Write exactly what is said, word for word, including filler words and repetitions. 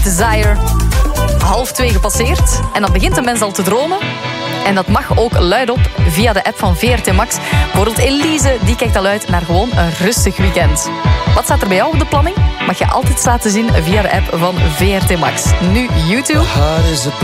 Desire. Half twee gepasseerd. En dan begint de mens al te dromen. En dat mag ook luidop via de app van V R T Max. Bijvoorbeeld Elise, die kijkt al uit naar gewoon een rustig weekend. Wat staat er bij jou op de planning? Mag je altijd laten zien via de app van V R T Max. Nu YouTube.